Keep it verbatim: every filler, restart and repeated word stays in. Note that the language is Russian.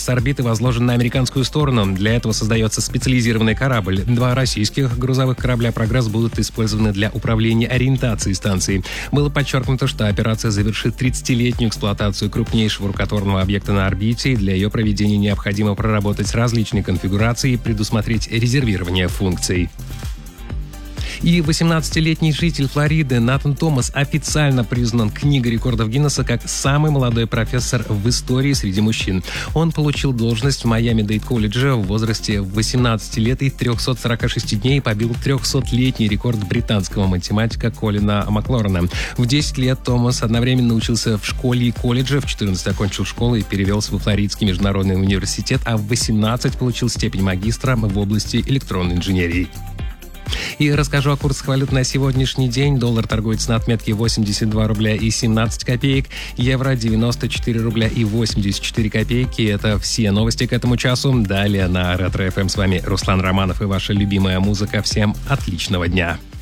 с орбиты возложен на американскую сторону. Для этого создается специализированный корабль. Два российских грузовых корабля «Прогресс» будут использованы для управления ориентацией станции. Было подчеркнуто, что операция завершит тридцатилетнюю эксплуатацию крупнейшего рукотворного объекта на орбите, и для ее проведения необходимо проработать различные конфигурации и предусмотреть резервирование функций. И восемнадцатилетний житель Флориды Натан Томас официально признан Книгой рекордов Гиннесса как самый молодой профессор в истории среди мужчин. Он получил должность в Майами-Дейт колледже в возрасте восемнадцати лет и трёхсот сорока шести дней и побил трехсотлетний рекорд британского математика Колина Маклорена. В десять лет Томас одновременно учился в школе и колледже, в четырнадцать окончил школу и перевелся во Флоридский международный университет, а в восемнадцать получил степень магистра в области электронной инженерии. И расскажу о курсах валют на сегодняшний день. Доллар торгуется на отметке восемьдесят два рубля и семнадцать копеек, евро девяносто четыре рубля и восемьдесят четыре копейки. Это все новости к этому часу. Далее на Ретро эф эм с вами Руслан Романов и ваша любимая музыка. Всем отличного дня!